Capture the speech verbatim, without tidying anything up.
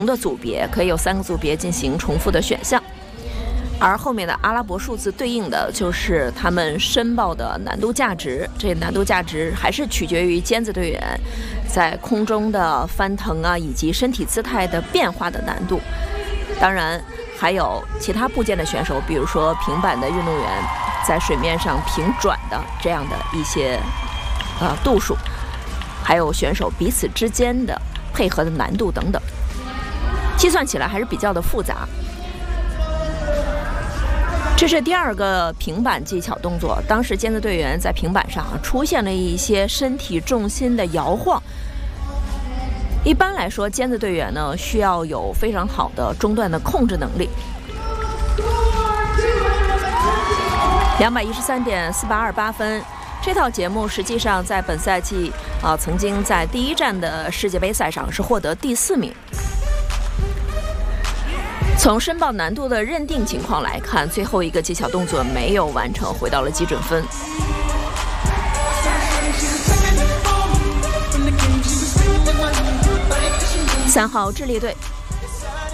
的组别，可以有三个组别进行重复的选项。而后面的阿拉伯数字对应的就是他们申报的难度价值，这难度价值还是取决于尖子队员在空中的翻腾啊，以及身体姿态的变化的难度。当然还有其他部件的选手，比如说平板的运动员在水面上平转的这样的一些呃度数，还有选手彼此之间的配合的难度等等，计算起来还是比较的复杂。这是第二个平板技巧动作，当时尖子队员在平板上出现了一些身体重心的摇晃。一般来说，尖子队员呢需要有非常好的中段的控制能力。两百一十三点四八二八分，这套节目实际上在本赛季啊、呃、曾经在第一站的世界杯赛上是获得第四名。从申报难度的认定情况来看，最后一个技巧动作没有完成，回到了基准分。三号智利队